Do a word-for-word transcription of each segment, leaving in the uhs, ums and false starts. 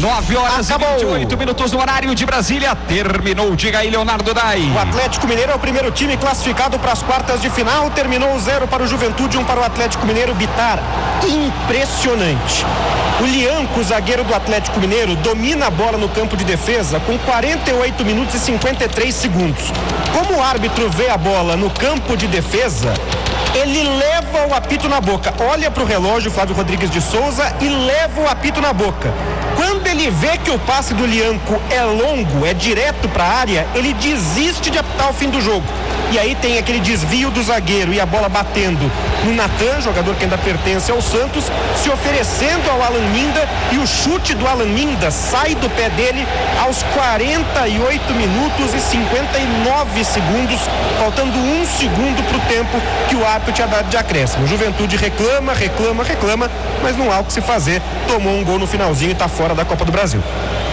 nove horas Acabou. e vinte e oito minutos no horário de Brasília. Terminou, diga aí, Leonardo Dai. O Atlético Mineiro é o primeiro time classificado para as quartas de final. Terminou zero para o Juventude, um para o Atlético Mineiro. Bitar, impressionante. O Lianco, zagueiro do Atlético Mineiro, domina a bola no campo de defesa com quarenta e oito minutos e cinquenta e três segundos. Como o árbitro vê a bola no campo de defesa, ele leva o apito na boca. Olha para o relógio, Flávio Rodrigues de Souza, e leva o apito na boca. Quando ele vê que o passe do Lianco é longo, é direto para a área, ele desiste de apitar o fim do jogo. E aí tem aquele desvio do zagueiro e a bola batendo no Natan, jogador que ainda pertence ao Santos, se oferecendo ao Alan Minda, e o chute do Alan Minda sai do pé dele aos quarenta e oito minutos e cinquenta e nove segundos, faltando um segundo para o tempo que o árbitro tinha dado de acréscimo. Juventude reclama, reclama, reclama, mas não há o que se fazer. Tomou um gol no finalzinho e está fora da Copa do Brasil.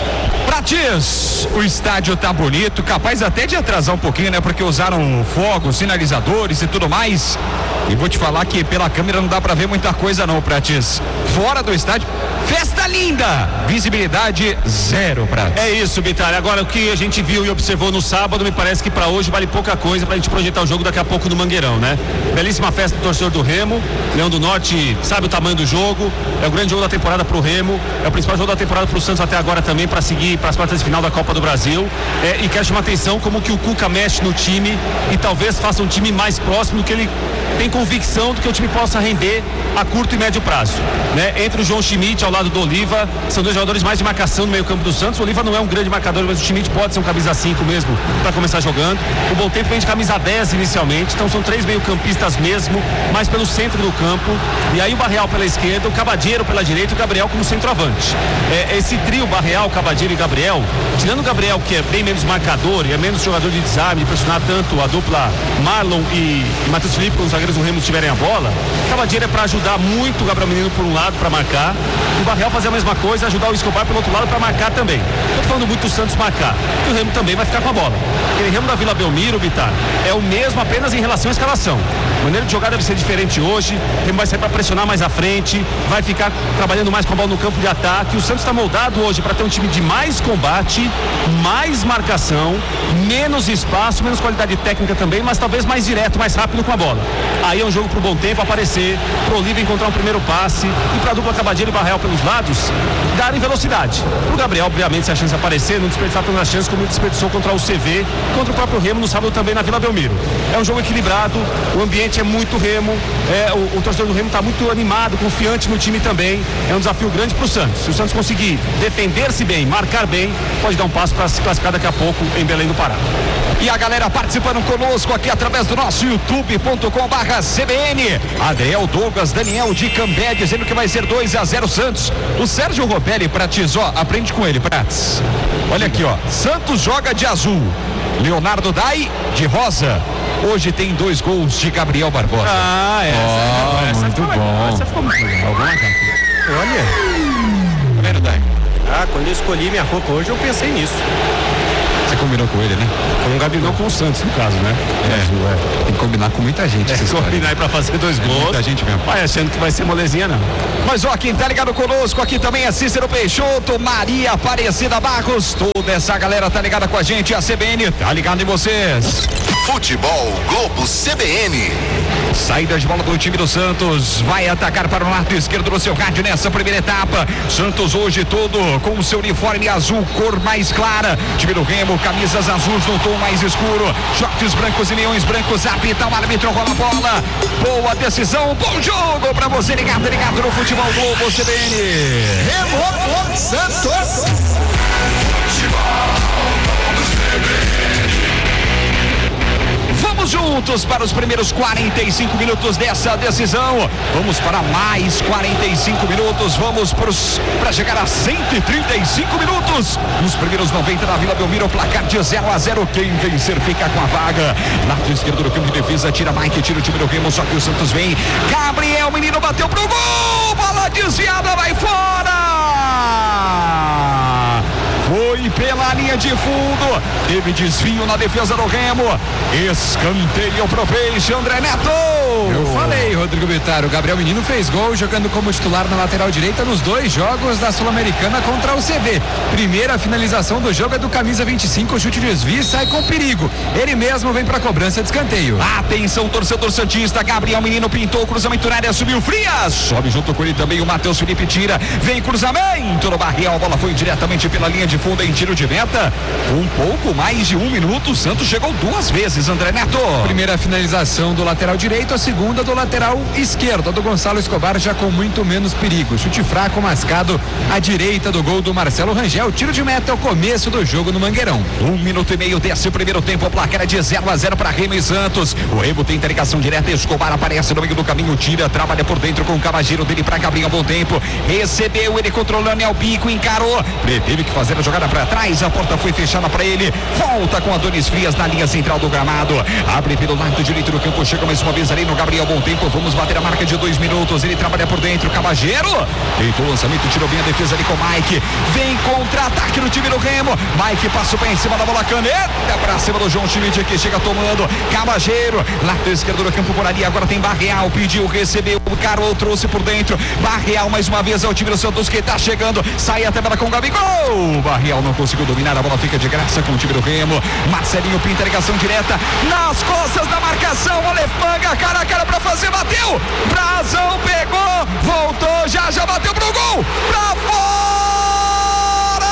Prates, o estádio tá bonito, capaz até de atrasar um pouquinho, né? Porque usaram fogos, sinalizadores e tudo mais. E vou te falar que pela câmera não dá pra ver muita coisa não, Prates. Fora do estádio, festa linda! Visibilidade zero, Prates. É isso, Bitar. Agora, o que a gente viu e observou no sábado, me parece que pra hoje vale pouca coisa pra gente projetar o jogo daqui a pouco no Mangueirão, né? Belíssima festa do torcedor do Remo. Leão do Norte sabe o tamanho do jogo. É o grande jogo da temporada pro Remo. É o principal jogo da temporada pro Santos até agora também, pra seguir para as quartas de final da Copa do Brasil. É, e quero chamar atenção como que o Cuca mexe no time e talvez faça um time mais próximo do que ele tem convicção do que o time possa render a curto e médio prazo, né? Entre o João Schmidt ao lado do Oliva, são dois jogadores mais de marcação no meio campo do Santos. O Oliva não é um grande marcador, mas o Schmidt pode ser um camisa cinco mesmo para começar jogando. O Bom Tempo vem de camisa dez inicialmente, então são três meio campistas mesmo, mais pelo centro do campo, e aí o Barreal pela esquerda, o Cabadeiro pela direita e o Gabriel como centroavante. É, esse trio Barreal, Cabadeiro e Gabriel, tirando o Gabriel, que é bem menos marcador e é menos jogador de desarme, de pressionar tanto a dupla Marlon e, e Matheus Felipe, quando os zagueiros do Remo tiverem a bola, o Cabadeiro é para ajudar muito o Gabriel Menino por um lado para marcar, e o Barreal fazer a mesma coisa, ajudar o Escobar pelo outro lado para marcar também. Estou falando muito do Santos marcar, e o Remo também vai ficar com a bola. Aquele Remo da Vila Belmiro, Bitar, é o mesmo apenas em relação à escalação. A maneira de jogar deve ser diferente hoje. O Remo vai sair para pressionar mais à frente, vai ficar trabalhando mais com a bola no campo de ataque. O Santos está moldado hoje para ter um time de mais combate, mais marcação, menos espaço, menos qualidade técnica também, mas talvez mais direto, mais rápido com a bola. Aí é um jogo pro Bom Tempo aparecer, pro Oliva encontrar um primeiro passe e pra dupla Cabadeiro e Barreal pelos lados darem velocidade. Pro Gabriel, obviamente, se a chance aparecer, não desperdiçar tantas chances como ele desperdiçou contra o C V, contra o próprio Remo no sábado também na Vila Belmiro. É um jogo equilibrado, o ambiente é muito Remo, é, o, o torcedor do Remo tá muito animado, confiante no time também. É um desafio grande pro Santos. Se o Santos conseguir defender-se bem, marcar bem, pode dar um passo para se classificar daqui a pouco em Belém do Pará. E a galera participando conosco aqui através do nosso youtube ponto com barra C B N. Adriel Douglas, Daniel de Cambé dizendo que vai ser dois a zero Santos. O Sérgio Robelli, Prates, ó, aprende com ele, Prates. Olha aqui, ó, Santos joga de azul, Leonardo Dai de rosa. Hoje tem dois gols de Gabriel Barbosa. Ah, essa, oh, essa muito ficou, bom. Essa ficou muito legal. Olha. Tá vendo, Dai? Ah, quando eu escolhi minha roupa hoje, eu pensei nisso. Você combinou com ele, né? Com o Gabriel, com o Santos, no caso, né? É, azul, é. Tem que combinar com muita gente. É, combinar aí pra fazer dois gols. Muita gente mesmo. Vai achando que vai ser molezinha, não. Mas ó, quem tá ligado conosco aqui também é Cícero Peixoto, Maria Aparecida Barros, toda essa galera tá ligada com a gente, a C B N tá ligado em vocês. Futebol Globo C B N. Saída de bola do time do Santos, vai atacar para o lado esquerdo do seu rádio nessa primeira etapa. Santos hoje todo com o seu uniforme azul, cor mais clara. Time do Remo, camisas azuis no tom mais escuro, shorts brancos e leões brancos. Apita o árbitro, rola a bola. Boa decisão, bom jogo para você ligado, ligado no Futebol Globo C B N. Remo Santos. Vamos juntos para os primeiros quarenta e cinco minutos dessa decisão. Vamos para mais quarenta e cinco minutos. Vamos para chegar a cento e trinta e cinco minutos. Nos primeiros noventa da Vila Belmiro, placar de zero a zero. Quem vencer fica com a vaga. Lado esquerdo do campo de defesa, tira Mike, tira o time do Remo, só que o Santos vem. Gabriel Menino bateu pro gol. Bola desviada, vai fora. Foi pela linha de fundo. Teve desvio na defesa do Remo. Escanteio pro Peixe, André Neto. gol! Eu falei, Rodrigo Bittar, o Gabriel Menino fez gol jogando como titular na lateral direita nos dois jogos da Sul-Americana contra o C V. Primeira finalização do jogo é do camisa vinte e cinco, o chute desvia e sai com perigo. Ele mesmo vem pra cobrança de escanteio. Atenção, torcedor santista, Gabriel Menino pintou o cruzamento na área, subiu Frias, sobe junto com ele também o Matheus Felipe, tira, vem cruzamento no Barrial, a bola foi diretamente pela linha de fundo em tiro de meta. Um pouco mais de um minuto, o Santos chegou duas vezes, André Neto. Primeira finalização do lateral direito, a segunda do lateral esquerdo, a do Gonçalo Escobar, já com muito menos perigo. Chute fraco, mascado à direita do gol do Marcelo Rangel. Tiro de meta é o começo do jogo no Mangueirão. Um minuto e meio desse primeiro tempo, a placar é de zero a zero para Remo e Santos. O Remo tem interligação direta, Escobar aparece no meio do caminho, tira, trabalha por dentro com o cabageiro dele para Gabriel, bom tempo. Recebeu, ele controlando, é o bico, encarou, teve que fazer a jogada para trás, a porta foi fechada para ele, volta com Adonis Frias na linha central do gramado, abre pelo lado direito do campo, chega mais uma vez ali no Gabriel, bom tempo, vamos bater a marca de dois minutos, ele trabalha por dentro, cabageiro, tentou o lançamento, tirou bem a defesa ali com o Mike, vem contra-ataque no time do Remo, Mike passa o pé em cima da bola, caneta pra cima do João Schmidt, que chega tomando, cabageiro, lado esquerdo do campo por ali, agora tem Barreal, pediu, recebeu, o Carol trouxe por dentro, Barreal mais uma vez é o time do Santos que tá chegando, sai a tabela com o Gabigol, Barreal não conseguiu dominar, a bola fica de graça com o time do Remo, Marcelinho pinta a ligação direta, nas costas da marcação, Alefanga, cara a cara pra fazer, bateu, Brazão pegou, voltou, já já bateu pro gol, pra fora!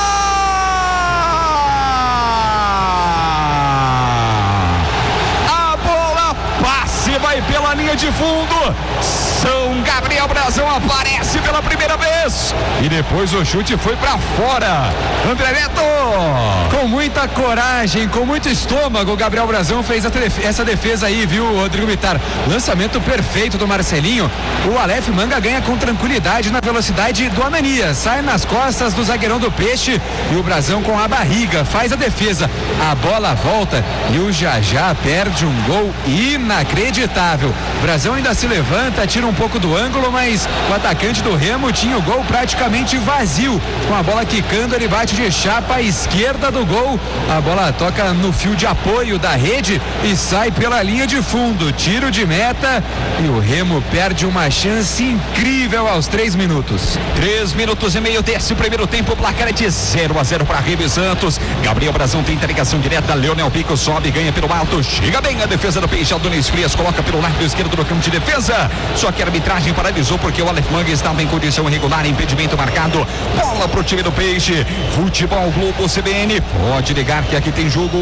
A bola passe, vai pela linha de fundo, São Gabriel Brazão aparece pela primeira vez e depois o chute foi pra fora. André Neto, com muita coragem, com muito estômago, o Gabriel Brazão fez essa defesa aí, viu, Rodrigo Bittar? Lançamento perfeito do Marcelinho. O Aleph Manga ganha com tranquilidade na velocidade do Ananias, sai nas costas do zagueirão do Peixe e o Brazão com a barriga faz a defesa. A bola volta e o Jajá perde um gol inacreditável. O Brazão ainda se levanta, tira um pouco do ângulo, mas o atacante do Remo tinha o gol praticamente vazio. Com a bola quicando, ele bate de chapa à esquerda do gol. A bola toca no fio de apoio da rede e sai pela linha de fundo. Tiro de meta e o Remo perde uma chance incrível aos três minutos. Três minutos e meio desse primeiro tempo, o placar é de zero a zero para Remo e Santos. Gabriel Brazão tem interligação direta, Leonel Pico sobe, ganha pelo alto, chega bem a defesa do Peixe, Adonis Frias coloca pelo lado esquerdo do campo de defesa, só que a arbitragem paralisou porque o Aleph Manga estava em condição irregular, impedimento marcado, bola pro time do Peixe. Futebol Globo C B N, pode ligar que aqui tem jogo.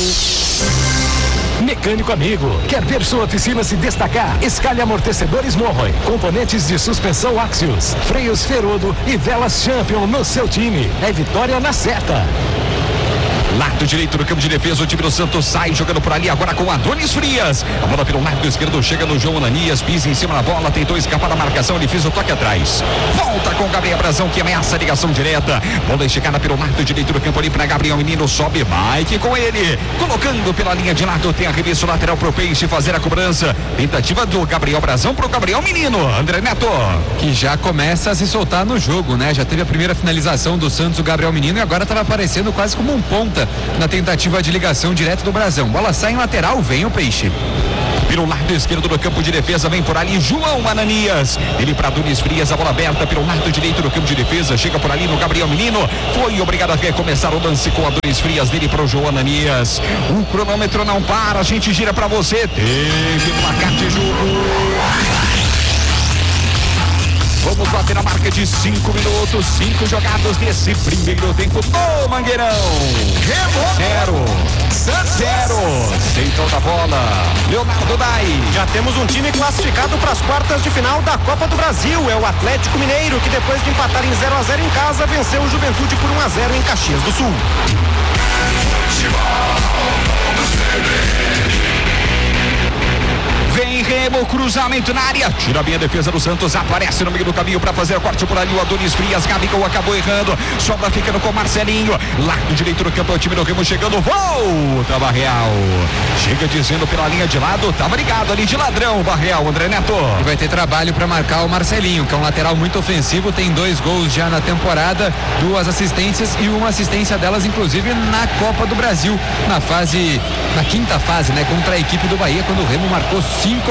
Mecânico amigo, quer ver sua oficina se destacar? Escalhe amortecedores Morroy, componentes de suspensão Axios, freios Ferodo e velas Champion no seu time. É vitória na certa. Lado direito do campo de defesa, o time do Santos sai jogando por ali agora com Adonis Frias. A bola pelo lado esquerdo chega no João Ananias, pisa em cima da bola, tentou escapar da marcação, ele fez o toque atrás. Volta com Gabriel Brazão que ameaça a ligação direta. Bola esticada pelo lado direito do campo ali para Gabriel Menino, sobe Mike com ele. Colocando pela linha de lado, tem arremesso lateral pro Peixe fazer a cobrança. Tentativa do Gabriel Brazão pro Gabriel Menino. André Neto, que já começa a se soltar no jogo, né? Já teve a primeira finalização do Santos, o Gabriel Menino, e agora estava aparecendo quase como um ponta na tentativa de ligação direta do Brazão. Bola sai em lateral, vem o Peixe. Pelo lado esquerdo do campo de defesa, vem por ali João Ananias. Ele para Adonis Frias, a bola aberta pelo lado direito do campo de defesa. Chega por ali no Gabriel Menino. Foi obrigado a recomeçar o lance com Adonis Frias dele para o João Ananias. O cronômetro não para, a gente gira para você. Teve placar de jogo. Vamos bater a marca de cinco minutos, cinco jogados desse primeiro tempo do Mangueirão. Zero, zero, central da bola, Leonardo Dai. Já temos um time classificado para as quartas de final da Copa do Brasil. É o Atlético Mineiro, que depois de empatar em zero a zero em casa, venceu o Juventude por um a zero em Caxias do Sul. Vem Remo, cruzamento na área, tira bem a defesa do Santos, aparece no meio do caminho para fazer o corte por ali, o Adonis Frias, Gabigol acabou errando, sobra ficando com Marcelinho, lado direito do campo, o time do Remo chegando, volta Barreal, chega dizendo pela linha de lado, tava ligado ali de ladrão, Barreal, André Neto. E vai ter trabalho para marcar o Marcelinho, que é um lateral muito ofensivo, tem dois gols já na temporada, duas assistências e uma assistência delas inclusive na Copa do Brasil, na fase, na quinta fase, né, contra a equipe do Bahia, quando o Remo marcou cinco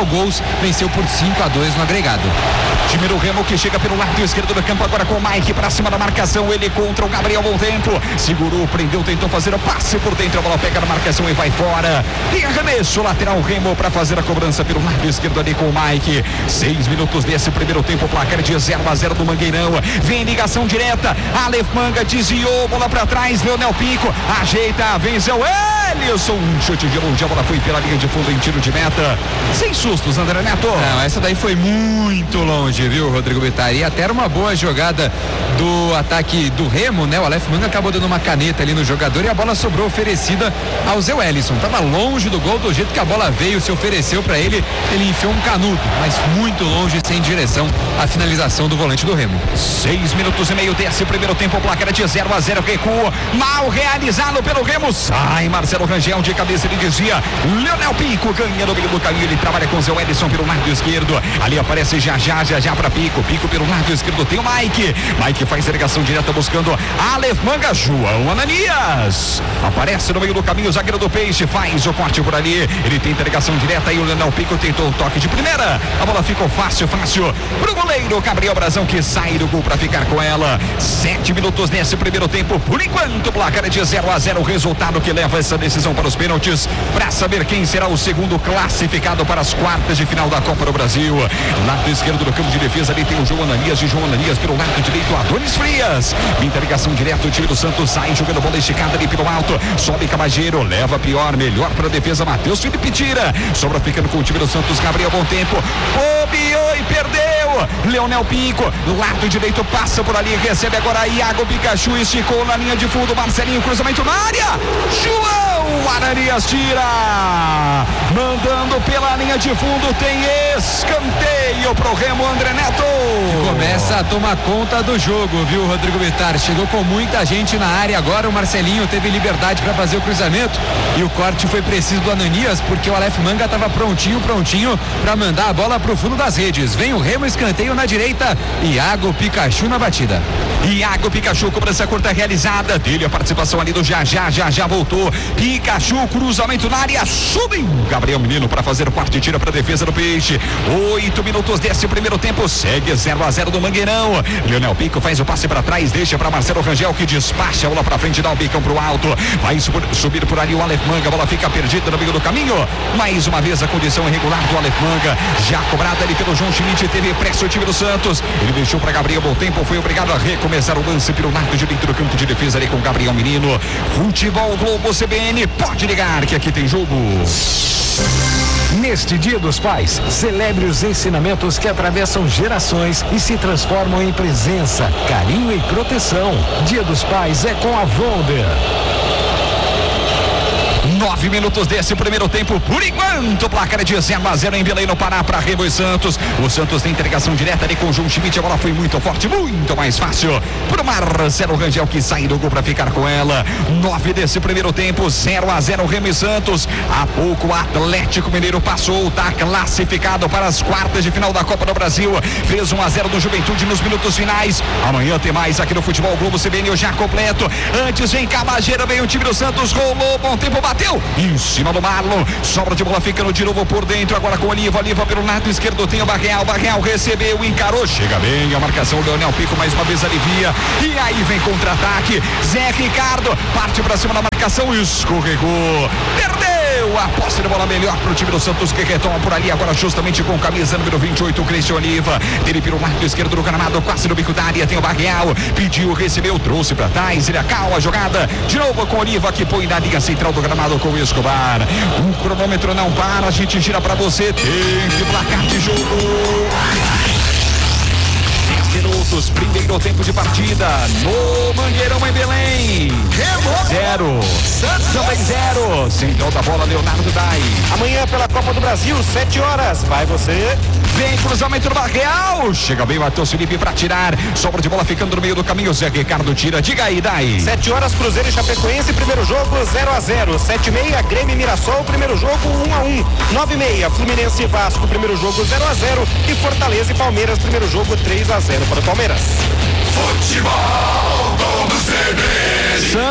zero gols, venceu por cinco a dois no agregado. Time do Remo que chega pelo lado esquerdo do campo agora com o Mike pra cima da marcação, ele contra o Gabriel bom tempo, segurou, prendeu, tentou fazer o passe por dentro, a bola pega na marcação e vai fora, e arremesso lateral Remo para fazer a cobrança pelo lado esquerdo ali com o Mike. Seis minutos desse primeiro tempo, placar de zero a zero do Mangueirão, vem ligação direta, Aleph Manga desviou, bola para trás, Leonel Pico ajeita, venceu Ellison, um chute de longe, a bola foi pela linha de fundo em tiro de meta, sem sustos, André Neto. Não, essa daí foi muito longe, viu, Rodrigo Bittar? E até era uma boa jogada do ataque do Remo, né? O Aleph Manga acabou dando uma caneta ali no jogador e a bola sobrou oferecida ao Zé Wellison. Tava longe do gol, do jeito que a bola veio, se ofereceu para ele, ele enfiou um canudo, mas muito longe, sem direção à finalização do volante do Remo. Seis minutos e meio desse primeiro tempo, placar de zero a zero, recuo mal realizado pelo Remo, sai Marcelo Rangel de cabeça, ele dizia, Leonel Pico ganha no meio do caminho, ele trabalha com o Zé Wellison pelo lado esquerdo, ali aparece já já, já já para Pico, Pico pelo lado esquerdo tem o Mike, Mike faz a ligação direta buscando Aleph Manga, João Ananias aparece no meio do caminho, o zagueiro do Peixe faz o corte por ali, ele tenta a ligação direta e o Leonel Pico tentou o toque de primeira, a bola ficou fácil, fácil pro goleiro Gabriel Brazão que sai do gol para ficar com ela. Sete minutos nesse primeiro tempo, por enquanto placar é de zero a zero, o resultado que leva essa decisão para os pênaltis, para saber quem será o segundo classificado para as quartas de final da Copa do Brasil. Lado esquerdo do campo de defesa ali tem o João Ananias, e João Ananias pelo lado direito, Adonis Frias, interligação direta, o time do Santos sai jogando bola esticada ali pelo alto, sobe Cabageiro, leva pior, melhor para a defesa, Matheus Felipe tira, sobra ficando com o time do Santos, Gabriel bom tempo, bobeou e perdeu, Leonel Pico, lado direito passa por ali, recebe agora Iago Pikachu, esticou na linha de fundo, Marcelinho, cruzamento na área, João Ananias tira, mandando pela linha de fundo, tem escanteio pro Remo, André Neto. Começa a tomar conta do jogo, viu, Rodrigo Bittar? Chegou com muita gente na área, agora o Marcelinho teve liberdade para fazer o cruzamento e o corte foi preciso do Ananias, porque o Aleph Manga estava prontinho, prontinho para mandar a bola pro fundo das redes. Vem o Remo, escanteio na direita, Iago Pikachu na batida. Iago Pikachu, cobrança curta realizada, dele a participação ali do Já Já, Já Já voltou, Pikachu, cruzamento na área, subiu Gabriel Menino para fazer o quarto e tira para a defesa do Peixe. Oito minutos desse primeiro tempo, segue zero a zero do Mangueirão. Leonel Pico faz o passe para trás, deixa para Marcelo Rangel que despacha a bola para frente, dá o bicão pro alto, vai subir, subir por ali o Aleph Manga, a bola fica perdida no meio do caminho, mais uma vez a condição irregular do Aleph Manga, já cobrada ali pelo João Schmidt, teve pressa o time do Santos, ele deixou para Gabriel bom tempo, foi obrigado a recomeçar o lance pelo lado direito do campo de defesa ali com Gabriel Menino. Futebol Globo C B N, pode ligar que aqui tem jogo. Neste Dia dos Pais, celebre os ensinamentos que atravessam gerações e se transformam em presença, carinho e proteção. Dia dos Pais é com a Volder. Nove minutos desse primeiro tempo, por enquanto, placar de zero a zero em Belém, no Pará, para Remo e Santos. O Santos tem entregação direta ali com o João Schmidt, a bola foi muito forte, muito mais fácil para o Marcelo Rangel que sai do gol para ficar com ela. Nove desse primeiro tempo, zero a zero Remo e Santos. Há pouco o Atlético Mineiro passou, está classificado para as quartas de final da Copa do Brasil. Fez um a zero do Juventude nos minutos finais. Amanhã tem mais aqui no Futebol Globo C B N, já completo. Antes vem Cabageira, vem o time do Santos, rolou, bom tempo, bateu em cima do Marlon, sobra de bola ficando de novo por dentro, agora com o Oliva, Oliva pelo lado esquerdo tem o Barreal, Barreal recebeu, encarou, chega bem a marcação, o Leonel Pico mais uma vez alivia, e aí vem contra-ataque, Zé Ricardo, parte pra cima da marcação, escorregou, perdeu a posse de bola melhor pro time do Santos que retoma por ali, agora justamente com camisa número vinte e oito, o Cristian Oliva, dele pelo lado esquerdo do gramado, quase no bico da área, tem o Barreal, pediu, recebeu, trouxe pra trás, ele acalma a jogada, de novo com o Oliva que põe na linha central do gramado com o Escobar, o cronômetro não para, a gente gira pra você, tem que placar de jogo. Minutos, primeiro tempo de partida no Mangueirão em Belém. Zero, também zero. Central da bola, Leonardo Dai. Amanhã pela Copa do Brasil, sete horas. Vai você. Vem cruzamento do Barreal. Chega bem, Matheus Felipe para tirar. Sobra de bola ficando no meio do caminho. Zé Ricardo tira. Diga aí, Dai. Sete horas, Cruzeiro e Chapecoense. Primeiro jogo, zero a zero. Sete e meia, Grêmio e Mirassol. Primeiro jogo, um a um. Nove e meia, Fluminense e Vasco. Primeiro jogo, zero a zero. E Fortaleza e Palmeiras. Primeiro jogo, três a zero para o Palmeiras. Futebol do C B N.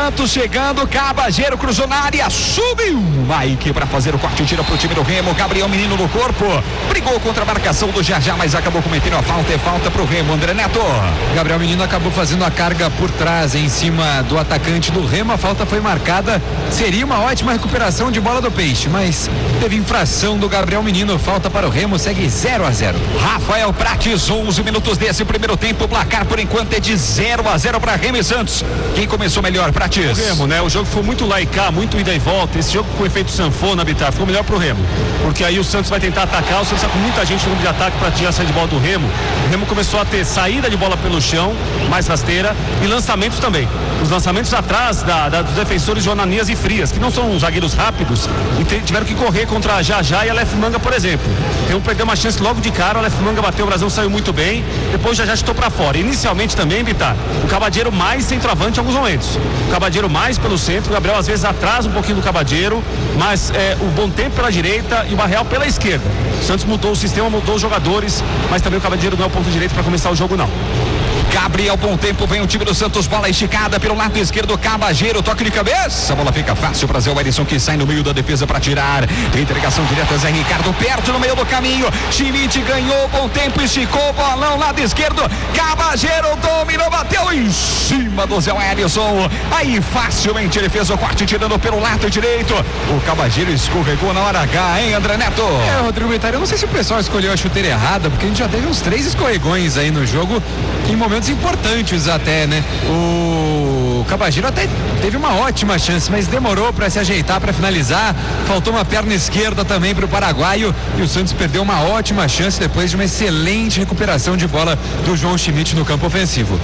Santos chegando, Cabageiro cruzou na área, subiu Mike para fazer o corte e tira pro time do Remo. Gabriel Menino no corpo, brigou contra a marcação do Jajá, mas acabou cometendo a falta. É falta pro Remo, André Neto. Gabriel Menino acabou fazendo a carga por trás em cima do atacante do Remo. A falta foi marcada, seria uma ótima recuperação de bola do Peixe, mas teve infração do Gabriel Menino. Falta para o Remo, segue zero a zero. Rafael Prates, onze minutos desse primeiro tempo, o placar por enquanto é de zero a zero para Remo e Santos. Quem começou melhor, Prates? O Remo, né? O jogo foi muito lá e cá, muito ida e volta. Esse jogo com efeito sanfona, Bitar, ficou melhor pro Remo, porque aí o Santos vai tentar atacar. O Santos está com muita gente no grupo de ataque para tirar a saída de bola do Remo. O Remo começou a ter saída de bola pelo chão, mais rasteira, e lançamentos também. Os lançamentos atrás da, da, dos defensores de Ananias e Frias, que não são zagueiros rápidos, e te, tiveram que correr contra a Jajá e a Aleph Manga, por exemplo. Remo perdeu uma chance logo de cara, o Aleph Manga bateu, o Brasão saiu muito bem, depois já já chutou para fora. Inicialmente também, Bitar, o Cabageiro mais centroavante em alguns momentos. O Cabageiro mais pelo centro, o Gabriel às vezes atrasa um pouquinho do Cabageiro, mas é, o Bom Tempo pela direita e o Barreal pela esquerda. O Santos mudou o sistema, mudou os jogadores, mas também o Cabageiro não é o ponto direito para começar o jogo, não. Gabriel, bom tempo, vem o time do Santos, bola esticada pelo lado esquerdo, Cabageiro, toque de cabeça, a bola fica fácil para Zé Wellison, que sai no meio da defesa para tirar, tem entregação direta, Zé Ricardo perto no meio do caminho, Schmidt ganhou, bom tempo, esticou, bolão lado esquerdo, Cabageiro dominou, bateu em cima do Zé Wellison, aí facilmente ele fez o corte tirando pelo lado direito, o Cabageiro escorregou na hora H, hein, André Neto? É, Rodrigo Bitar, eu não sei se o pessoal escolheu a chuteira errada, porque a gente já teve uns três escorregões aí no jogo, em momentos importantes até, né? O Cabageiro até teve uma ótima chance, mas demorou para se ajeitar, para finalizar, faltou uma perna esquerda também para o paraguaio, e o Santos perdeu uma ótima chance depois de uma excelente recuperação de bola do João Schmidt no campo ofensivo.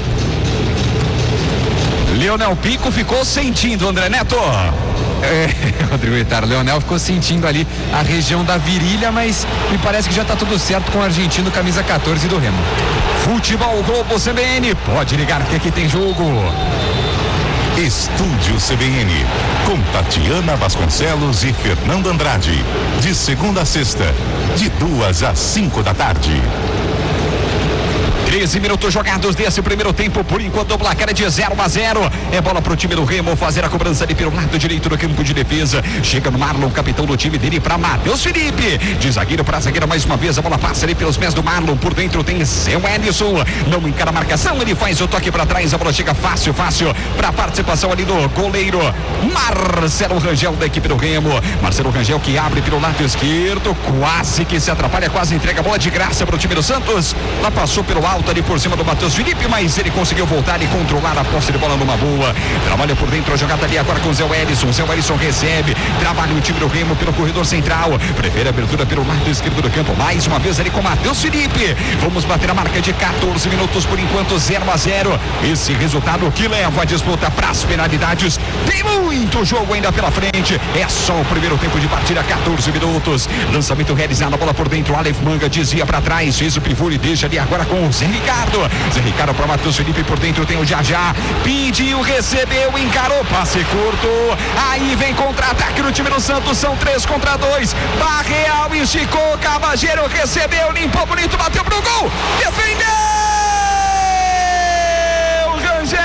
Leonel Pico ficou sentindo, André Neto. É, Rodrigo Bitar, Leonel ficou sentindo ali a região da virilha, mas me parece que já tá tudo certo com o argentino, camisa quatorze do Remo. Futebol Globo C B N, pode ligar que aqui tem jogo. Estúdio C B N, com Tatiana Vasconcelos e Fernando Andrade, de segunda a sexta, de duas às cinco da tarde. treze minutos jogados desse primeiro tempo, por enquanto o placar é de zero a zero. É bola pro time do Remo fazer a cobrança ali pelo lado direito do campo de defesa. Chega no Marlon, capitão do time dele, para Matheus Felipe. De zagueiro para zagueiro mais uma vez, a bola passa ali pelos pés do Marlon. Por dentro tem Zé Wellison. Não encara a marcação, ele faz o toque para trás. A bola chega fácil, fácil para a participação ali do goleiro Marcelo Rangel da equipe do Remo. Marcelo Rangel que abre pelo lado esquerdo, quase que se atrapalha, quase entrega a bola de graça para o time do Santos. Lá passou pelo alto ali por cima do Matheus Felipe, mas ele conseguiu voltar e controlar a posse de bola numa boa. Trabalha por dentro a jogada ali agora com o Zé Wellison. Zé Wellison recebe, trabalha o time do Remo pelo corredor central, prefere a abertura pelo lado esquerdo do campo, mais uma vez ali com o Matheus Felipe. Vamos bater a marca de quatorze minutos por enquanto, zero a zero. Esse resultado que leva a disputa para as penalidades. Tem muito jogo ainda pela frente. É só o primeiro tempo de partida, quatorze minutos. Lançamento realizado, a bola por dentro, Aleph Manga desvia para trás, fez o pivô e deixa ali agora com o Zé Ricardo. Zé Ricardo para Matheus Felipe, por dentro tem o Jajá, pediu, recebeu, encarou, passe curto, aí vem contra-ataque no time do Santos, são três contra dois, Barreal esticou, Cabageiro recebeu, limpou bonito, bateu pro gol, defendeu, Rangel!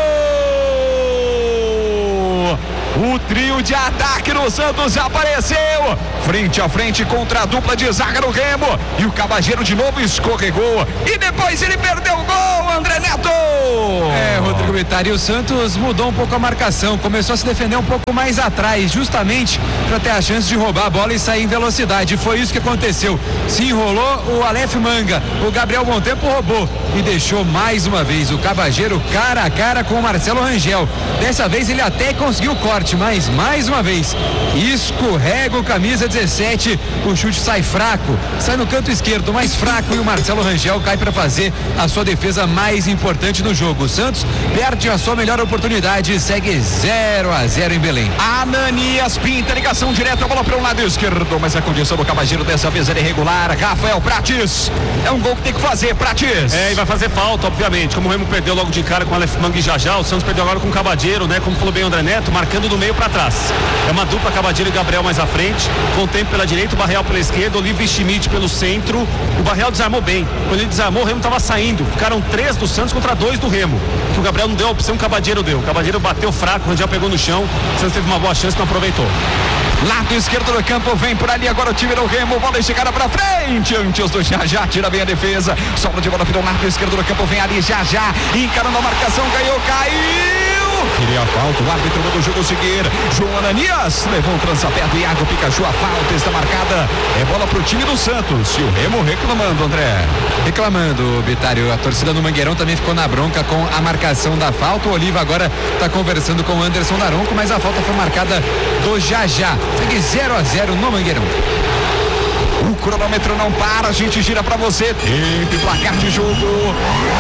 O trio de ataque do Santos apareceu frente a frente contra a dupla de zaga do Remo, e o Cabageiro de novo escorregou e depois ele perdeu o gol, André Neto. É, Rodrigo Bitar, e o Santos mudou um pouco a marcação, começou a se defender um pouco mais atrás, justamente para ter a chance de roubar a bola e sair em velocidade. Foi isso que aconteceu, se enrolou o Aleph Manga, o Gabriel Bom Tempo roubou e deixou mais uma vez o Cabageiro cara a cara com o Marcelo Rangel. Dessa vez ele até conseguiu o corte, mas mais uma vez escorrega o camisa dezessete, o chute sai fraco, sai no canto esquerdo, mais fraco, e o Marcelo Rangel cai para fazer a sua defesa mais importante no jogo. O Santos perde a sua melhor oportunidade e segue zero a zero em Belém. Ananias pinta, ligação direta, a bola para o lado esquerdo, mas a condição do Cabageiro dessa vez é irregular. Rafael Prates, é um gol que tem que fazer, Prates. É, e vai fazer falta, obviamente, como o Remo perdeu logo de cara com o Aleph Manga e Jajá, o Santos perdeu agora com o Cabageiro, né, como falou bem o André Neto, marcando do meio para trás. É uma dupla Cavadilha e Gabriel mais à frente, com o tempo pela direita, o Barreal pela esquerda, Olívio e Schmidt pelo centro. O Barreal desarmou bem. Quando ele desarmou, o Remo estava saindo. Ficaram três do Santos contra dois do Remo. Que o Gabriel não deu a opção, o Cavadilha deu. O Cavadilha bateu fraco, o Rangel pegou no chão. O Santos teve uma boa chance, não aproveitou. Lado esquerdo do campo, vem por ali agora o time do Remo, bola e chegada pra frente, antes do Já Já, tira bem a defesa, sobra de bola pelo lado esquerdo do campo, vem ali Já Já, encarando a marcação, ganhou, caiu, queria a falta, o árbitro mandou o jogo seguir, João Ananias levou um trançapé do Iago Pikachu, a falta está marcada, é bola pro time do Santos, e o Remo reclamando, André. Reclamando, Bitário, a torcida do Mangueirão também ficou na bronca com a marcação da falta, o Oliva agora está conversando com o Anderson Daronco, mas a falta foi marcada do Já Já. Segue zero a zero no Mangueirão. O cronômetro não para, a gente gira pra você. Tempo e placar de jogo.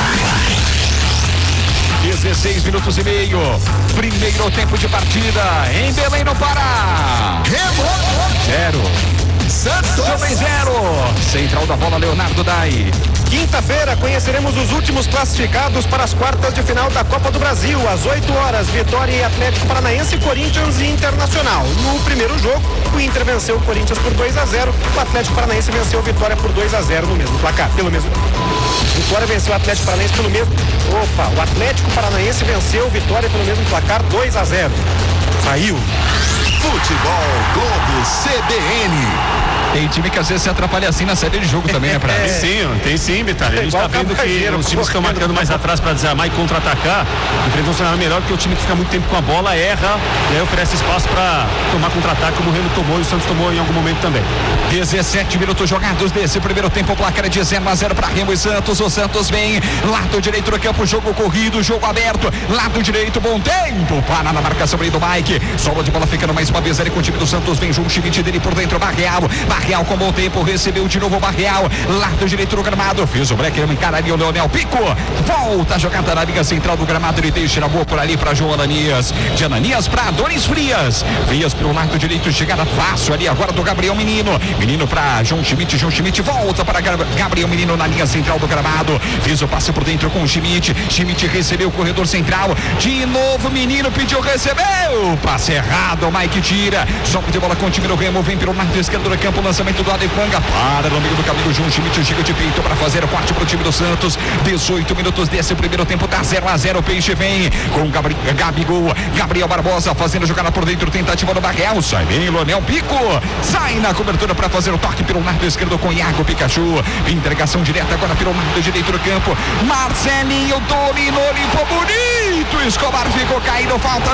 dezesseis minutos e meio. Primeiro tempo de partida em Belém, no Pará. Remo Zero. Santos Também zero. Central da bola, Leonardo Dai. Quinta-feira conheceremos os últimos classificados para as quartas de final da Copa do Brasil. Às oito horas, Vitória e Atlético Paranaense, Corinthians e Internacional. No primeiro jogo, o Inter venceu o Corinthians por dois a zero. O Atlético Paranaense venceu o Vitória por dois a zero no mesmo placar. Pelo mesmo. Vitória venceu o Atlético Paranaense pelo mesmo. Opa, o Atlético Paranaense venceu o Vitória pelo mesmo placar, dois a zero. Saiu. Futebol Globo C B N. Tem time que às vezes se atrapalha assim na série de jogo também, né, Prado? Tem sim, tem sim, Vitória. A gente Igual tá vendo que Cajueiro, os times que estão marcando mais atrás para desarmar e contra-atacar enfrentam um cenário melhor, porque o time que fica muito tempo com a bola erra e aí oferece espaço para tomar contra-ataque, como o Remo tomou e o Santos tomou em algum momento também. dezessete minutos jogados desse primeiro tempo, o placar é de zero a zero para Remo e Santos. O Santos vem, lado direito do campo, jogo corrido, jogo aberto, lado direito, bom tempo, para na marcação ali do Mike, solo de bola ficando mais uma vez ali com o time do Santos, vem João Schmidt dele por dentro, Barreal, Barreal com bom tempo, recebeu de novo o Barreal, lado direito do gramado, fez o break, ele encara ali o Leonel Pico, volta a jogada na linha central do gramado, ele deixa na boa por ali para João Ananias, de Ananias para Adonis Frias, Frias pelo lado direito, chegada fácil ali agora do Gabriel Menino, Menino para João Schmidt, João Schmidt volta para Gabriel Menino na linha central do gramado, fez o passe por dentro com o Schmidt, Schmidt recebeu o corredor central, de novo Menino pediu, recebeu, passe errado, o Mike tira, sobe de bola com o time do Remo, vem pelo lado esquerdo do campo, lançamento do Adef Manga, para no meio do caminho, João Schmidt chega de peito para fazer o corte para o time do Santos, dezoito minutos desse primeiro tempo, tá zero a zero, o Peixe vem com o Gabri, Gabigol, Gabriel Barbosa fazendo jogada por dentro, tentativa do Barreal, sai bem, Leonel Pico, sai na cobertura para fazer o toque pelo lado esquerdo com Iago Pikachu, entregação direta agora pelo lado direito do campo, Marcelinho dominou, limpou bonito, Escobar ficou caído, falta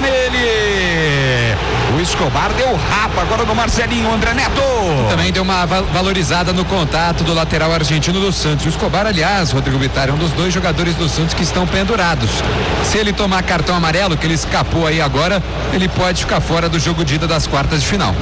nele, o Escobar deu rapa agora no Marcelinho, André Neto. Também deu uma valorizada no contato do lateral argentino do Santos. O Escobar, aliás, Rodrigo Bitar, é um dos dois jogadores do Santos que estão pendurados. Se ele tomar cartão amarelo, que ele escapou aí agora, ele pode ficar fora do jogo de ida das quartas de final.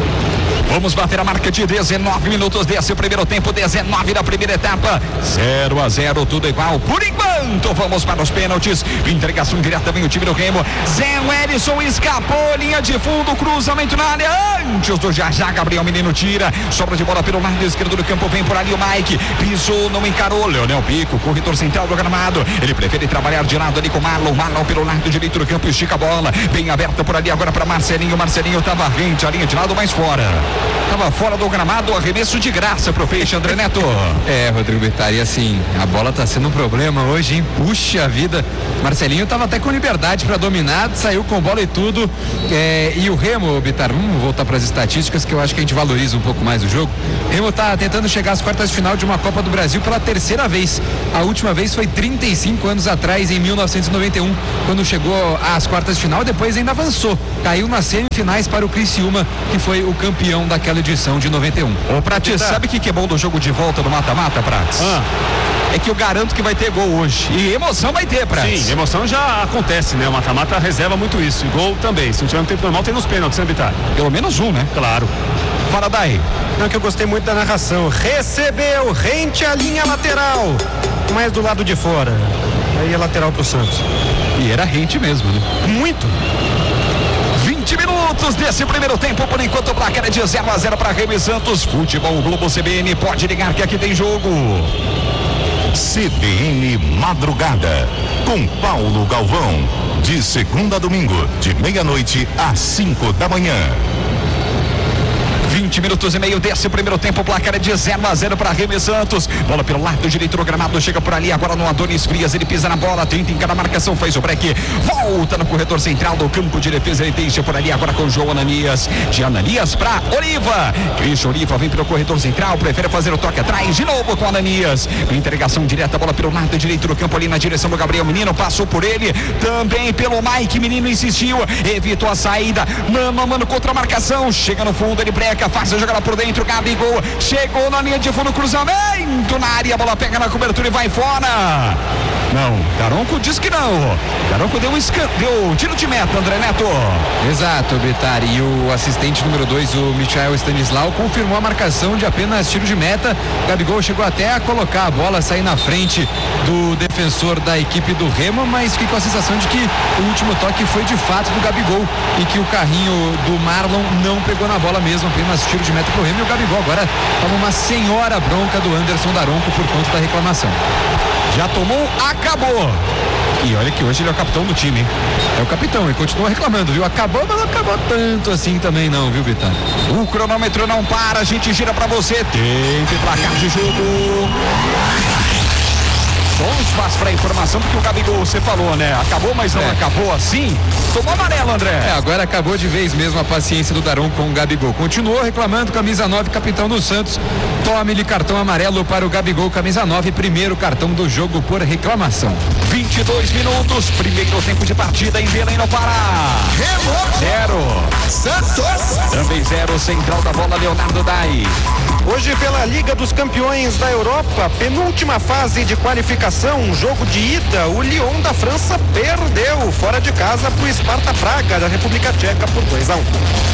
Vamos bater a marca de dezenove minutos desse primeiro tempo, dezenove da primeira etapa, zero a zero, tudo igual por enquanto. Vamos para os pênaltis, entregação direta, vem o time do Remo, Zé Wellison escapou, linha de fundo, cruzamento na área, antes do Já Já, Gabriel Menino tira, sobra de bola pelo lado esquerdo do campo, vem por ali o Mike, pisou, não encarou, Leonel Pico, corredor central do gramado, ele prefere trabalhar de lado ali com Marlon, Marlon pelo lado direito do campo, estica a bola, bem aberta por ali agora para Marcelinho, Marcelinho tava rente, a linha de lado mais fora. Tava fora do gramado, arremesso de graça pro Peixe, André Neto. É, Rodrigo Bitar, e assim, a bola tá sendo um problema hoje, hein? Puxa vida. Marcelinho tava até com liberdade para dominar, saiu com bola e tudo. É, e o Remo, Bitar, vamos voltar para as estatísticas que eu acho que a gente valoriza um pouco mais o jogo. O Remo tá tentando chegar às quartas de final de uma Copa do Brasil pela terceira vez. A última vez foi trinta e cinco anos atrás, em mil novecentos e noventa e um, quando chegou às quartas de final, depois ainda avançou. Caiu nas semifinais para o Criciúma, que foi o campeão daquela edição de noventa e um. Ô, Prates, sabe o que, que é bom do jogo de volta do mata-mata, Prates? Ah. É que eu garanto que vai ter gol hoje. E emoção vai ter, Prates. Sim, emoção já acontece, né? O mata-mata reserva muito isso. E gol também. Se não tiver um tempo normal, tem nos pênaltis, né, Bitar? Pelo menos um, né? Claro. Fala daí. Não, que eu gostei muito da narração. Recebeu, rente à linha lateral, mas do lado de fora. Aí é lateral pro Santos. E era rente mesmo, né? Muito. vinte minutos desse primeiro tempo, por enquanto o placar é de zero a zero para Remo e Santos. Futebol Globo C B N, pode ligar que aqui tem jogo. C B N Madrugada, com Paulo Galvão. De segunda a domingo, de meia-noite às cinco da manhã. vinte minutos e meio desse primeiro tempo, o placar é de zero a zero para Remo e Santos. Bola pelo lado direito do gramado, chega por ali agora no Adonis Frias, ele pisa na bola, tenta em cada marcação, faz o break, volta no corredor central do campo de defesa, ele deixa por ali agora com o João Ananias, de Ananias para Oliva, Christian Oliva vem pelo corredor central, prefere fazer o toque atrás, de novo com Ananias, entregação direta, bola pelo lado direito do campo ali na direção do Gabriel Menino, passou por ele, também pelo Mike, Menino insistiu, evitou a saída, mano a mano contra a marcação, chega no fundo, ele breca, faz a jogada por dentro, Gabigol chegou na linha de fundo, cruzamento na área, a bola pega na cobertura e vai fora. Não, Daronco diz que não. Daronco deu um escan... deu tiro de meta, André Neto. Exato, Bitar. E o assistente número dois, o Michael Stanislau, confirmou a marcação de apenas tiro de meta. Gabigol chegou até a colocar a bola, sair na frente do defensor da equipe do Remo, mas fiquei com a sensação de que o último toque foi de fato do Gabigol e que o carrinho do Marlon não pegou na bola mesmo, apenas tiro de meta pro Remo, e o Gabigol agora toma uma senhora bronca do Anderson Daronco por conta da reclamação. Já tomou, acabou. E olha que hoje ele é o capitão do time, hein? É o capitão, e continua reclamando, viu? Acabou, mas não acabou tanto assim também não, viu, Bitar? O cronômetro não para, a gente gira pra você. Tempo e placar de jogo. Só um espaço para informação, porque o Gabigol, você falou, né? Acabou, mas não é. acabou assim. Tomou amarelo, André. É, agora acabou de vez mesmo a paciência do Daronco com o Gabigol. Continuou reclamando, camisa nove, capitão do Santos. Tome-lhe cartão amarelo para o Gabigol, camisa nove, primeiro cartão do jogo por reclamação. vinte e dois minutos, primeiro tempo de partida em Belém, no Pará. Remo. Zero. Santos. Também zero, central da bola, Leonardo Dai. Hoje pela Liga dos Campeões da Europa, penúltima fase de qualificação, jogo de ida, o Lyon da França perdeu fora de casa para o Sparta Praga da República Tcheca por dois a um.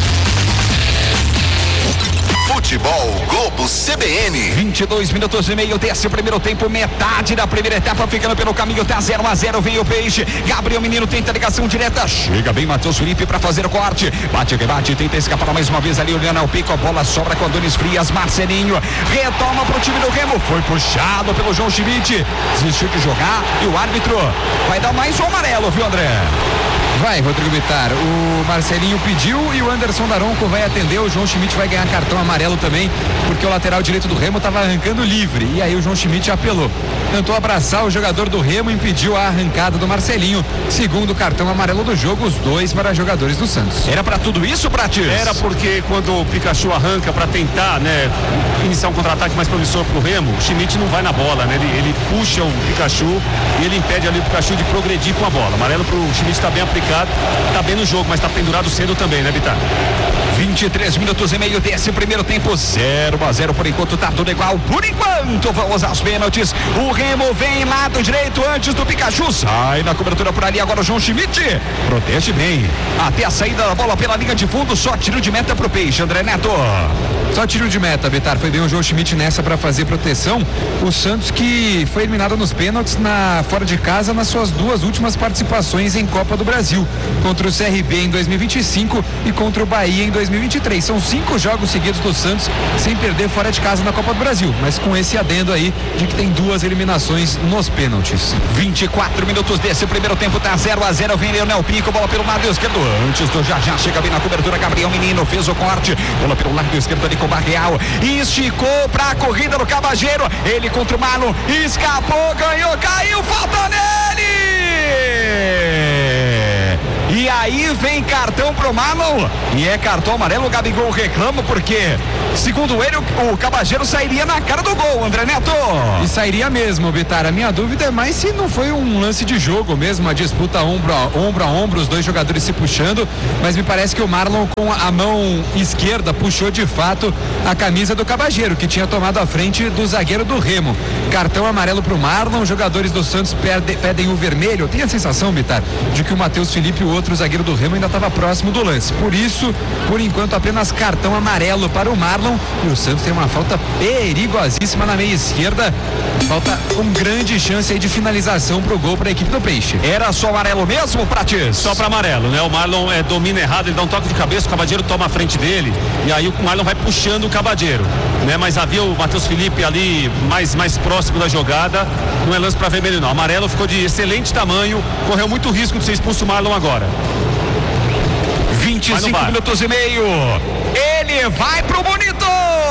Futebol Globo C B N. vinte e dois minutos e meio desse primeiro tempo, metade da primeira etapa ficando pelo caminho, tá zero a zero, vem o Peixe, Gabriel Menino tenta a ligação direta, chega bem Matheus Felipe para fazer o corte, bate que bate, tenta escapar mais uma vez ali, o Leonel Pico, a bola sobra com Adonis Frias, Marcelinho retoma pro time do Remo, foi puxado pelo João Schmidt, desistiu de jogar e o árbitro vai dar mais um amarelo, viu, André? Vai, Rodrigo Bitar, o Marcelinho pediu e o Anderson Daronco vai atender, o João Schmidt vai ganhar cartão amarelo também, porque o lateral direito do Remo estava arrancando livre, e aí o João Schmidt apelou, tentou abraçar o jogador do Remo e impediu a arrancada do Marcelinho, segundo cartão amarelo do jogo, os dois para jogadores do Santos. Era para tudo isso, Prates? Era porque quando o Pikachu arranca para tentar, né, iniciar um contra-ataque mais promissor pro Remo, o Schmidt não vai na bola, né, ele, ele puxa o Pikachu e ele impede ali o Pikachu de progredir com a bola. Amarelo pro Schmidt, tá bem aplicado, tá bem no jogo, mas tá pendurado cedo também, né, Bitar? vinte e três minutos e meio desse primeiro tempo, zero a zero por enquanto, tá tudo igual. Por enquanto, vamos aos pênaltis. O Remo vem lado direito antes do Pikachu, sai na cobertura por ali. Agora o João Schmidt protege bem até a saída da bola pela linha de fundo. Só tiro de meta pro Peixe, André Neto. Só tiro de meta, Bitar. Foi bem o João Schmidt nessa para fazer proteção. O Santos que foi eliminado nos pênaltis na fora de casa nas suas duas últimas participações em Copa do Brasil, contra o C R B em dois mil e vinte e cinco e contra o Bahia em dois mil e vinte e três. São cinco jogos seguidos do Santos sem perder fora de casa na Copa do Brasil, mas com esse adendo aí de que tem duas eliminações nos pênaltis. vinte e quatro minutos desse primeiro tempo, tá zero a zero, vem Leonel Pico, bola pelo lado esquerdo, antes do já já chega bem na cobertura, Gabriel Menino fez o corte, bola pelo lado esquerdo ali com o Barreal, esticou pra corrida do Cabageiro, ele contra o Marlon, escapou, ganhou, caiu, falta nele! E aí vem cartão pro Marlon e é cartão amarelo. O Gabigol reclama porque, segundo ele, o, o Cabageiro sairia na cara do gol, André Neto. E sairia mesmo, Bitar. A minha dúvida é mais se não foi um lance de jogo mesmo, uma disputa ombro a ombro, a ombro os dois jogadores se puxando, mas me parece que o Marlon com a mão esquerda puxou de fato a camisa do Cabageiro, que tinha tomado a frente do zagueiro do Remo. Cartão amarelo pro Marlon, jogadores do Santos perde, pedem o vermelho. Eu tenho a sensação, Bitar, de que o Matheus Felipe e o outro zagueiro zagueiro do Remo ainda estava próximo do lance. Por isso, por enquanto, apenas cartão amarelo para o Marlon. E o Santos tem uma falta perigosíssima na meia esquerda. Falta com grande chance aí de finalização para o gol para a equipe do Peixe. Era só amarelo mesmo, Prates? Só para amarelo, né? O Marlon é, domina errado, ele dá um toque de cabeça, o Cabadeiro toma a frente dele e aí o Marlon vai puxando o Cabadeiro, né? Mas havia o Matheus Felipe ali mais, mais próximo da jogada, não é lance para vermelho não. O amarelo ficou de excelente tamanho, correu muito risco de ser expulso o Marlon agora. vinte e cinco minutos e meio. Ele vai pro monitor.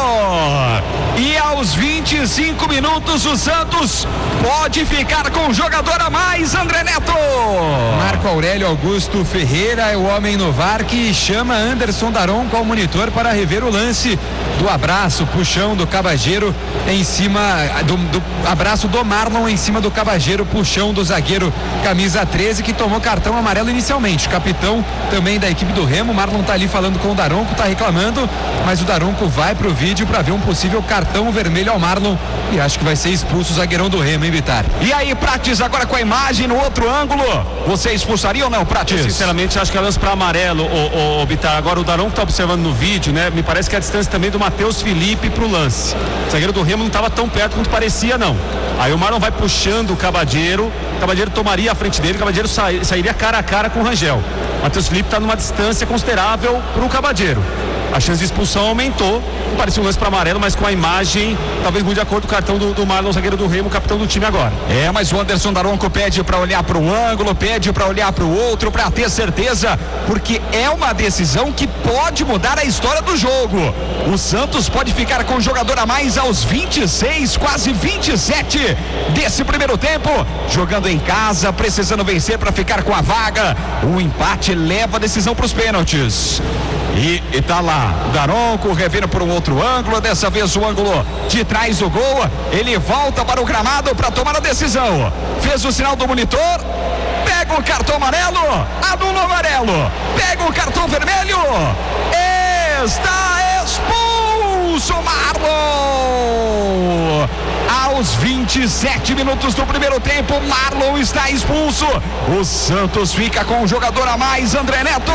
E aos vinte e cinco minutos o Santos pode ficar com um jogador a mais, André Neto. Marco Aurélio Augusto Ferreira é o homem no V A R que chama Anderson Daronco ao monitor para rever o lance do abraço, puxão do Cabageiro em cima do, do abraço do Marlon em cima do Cabageiro, puxão do zagueiro camisa treze que tomou cartão amarelo inicialmente. O capitão também da equipe do Remo, Marlon tá ali falando com o Daronco, tá reclamando, mas o Daronco vai pro vídeo para ver um possível cartão vermelho ao Marlon e acho que vai ser expulso o zagueirão do Remo, hein, Bitar? E aí, Prates, agora com a imagem no outro ângulo, você expulsaria ou não, Prates? Eu, sinceramente, acho que é lance para amarelo, o, o, o Bitar. Agora o Daronco tá observando no vídeo, né? Me parece que é a distância também do Matheus Felipe pro lance. O zagueiro do Remo não tava tão perto quanto parecia, não. Aí o Marlon vai puxando o Cabadeiro, o Cabadeiro tomaria a frente dele, o Cabadeiro sa- sairia cara a cara com o Rangel. O Matheus Felipe tá numa distância considerável pro Cabadeiro. A chance de expulsão aumentou, parecia um lance para amarelo, mas com a imagem, talvez muito de acordo com o cartão do, do Marlon, zagueiro do Remo, capitão do time agora. É, mas o Anderson Daronco pede para olhar para o ângulo, pede para olhar para o outro, para ter certeza, porque é uma decisão que pode mudar a história do jogo. O Santos pode ficar com um jogador a mais aos vinte e seis, quase vinte e sete desse primeiro tempo, jogando em casa, precisando vencer para ficar com a vaga. O empate leva a decisão para os pênaltis. E, e tá lá, Daronco revira por um outro ângulo, dessa vez o ângulo de trás do gol, ele volta para o gramado para tomar a decisão, fez o sinal do monitor, pega o cartão amarelo, anula o amarelo, pega o cartão vermelho, está expulso Marlon. Aos vinte e sete minutos do primeiro tempo, Marlon está expulso. O Santos fica com um jogador a mais, André Neto.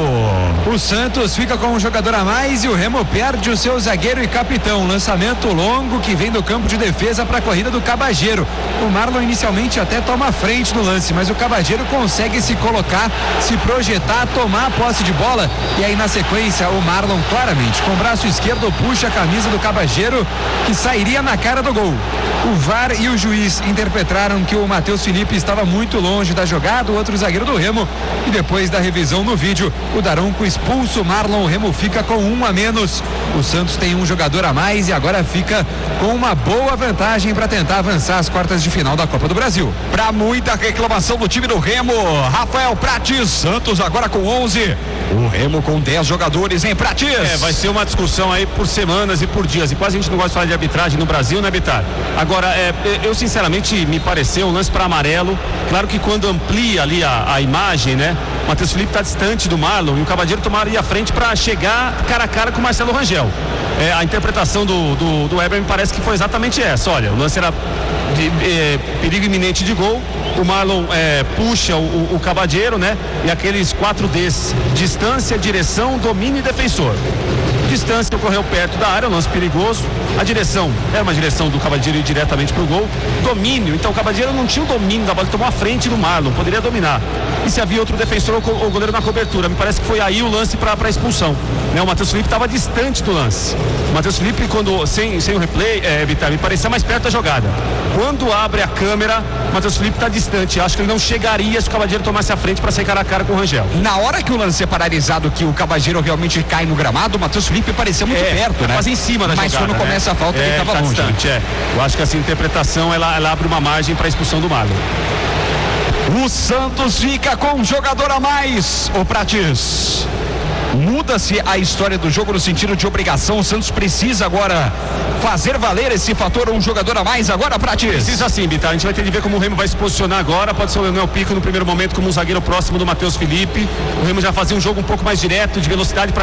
O Santos fica com um jogador a mais e o Remo perde o seu zagueiro e capitão. Lançamento longo que vem do campo de defesa para a corrida do Cabageiro. O Marlon inicialmente até toma a frente no lance, mas o Cabageiro consegue se colocar, se projetar, tomar a posse de bola e aí na sequência o Marlon claramente com o braço esquerdo puxa a camisa do Cabageiro que sairia na cara do gol. O V A R e o juiz interpretaram que o Matheus Felipe estava muito longe da jogada, o outro zagueiro do Remo, e depois da revisão no vídeo, o Daronco expulsa o Marlon, o Remo fica com um a menos. O Santos tem um jogador a mais e agora fica com uma boa vantagem para tentar avançar às quartas de final da Copa do Brasil. Para muita reclamação do time do Remo, Rafael Prates, Santos agora com onze, o Remo com dez jogadores em Prates. É, vai ser uma discussão aí por semanas e por dias, e quase a gente não gosta de falar de arbitragem no Brasil, né, Bitar? Agora, é, eu sinceramente me pareceu um lance para amarelo. Claro que quando amplia ali a, a imagem, né? O Matheus Felipe está distante do Marlon e o Cabadeiro tomaria a frente para chegar cara a cara com o Marcelo Rangel. É, a interpretação do, do, do Weber me parece que foi exatamente essa. Olha, o lance era de é, perigo iminente de gol. O Marlon é, puxa o, o Cabadeiro, né? E aqueles quatro Ds: distância, direção, domínio e defensor. Distância ocorreu perto da área, um lance perigoso. A direção era uma direção do Cabadeiro ir diretamente pro gol. Domínio, então o Cabadeiro não tinha o domínio da bola, ele tomou a frente do Marlon, poderia dominar. E se havia outro defensor ou o goleiro na cobertura, me parece que foi aí o lance para expulsão. Né? O Matheus Felipe estava distante do lance. O Matheus Felipe, quando sem, sem o replay, é, Vitar, me parecia mais perto da jogada. Quando abre a câmera, o Matheus Felipe está distante. Acho que ele não chegaria se o Cabadeiro tomasse a frente para sair cara a cara com o Rangel. Na hora que o lance é paralisado, que o Cabadeiro realmente cai no gramado, o Matheus Felipe parecia muito é, perto, né? Quase em cima da Mas jogada. Mas quando né? começa a falta, é, ele estava tá longe. Distante, é. Eu acho que essa interpretação ela, ela abre uma margem para a expulsão do Marlon. O Santos fica com um jogador a mais, o Prates. Muda-se a história do jogo no sentido de obrigação. O Santos precisa agora fazer valer esse fator, um jogador a mais agora, Prates. Precisa sim, Bitar. A gente vai ter de ver como o Remo vai se posicionar agora. Pode ser o Leonel Pico no primeiro momento como um zagueiro próximo do Matheus Felipe. O Remo já fazia um jogo um pouco mais direto, de velocidade para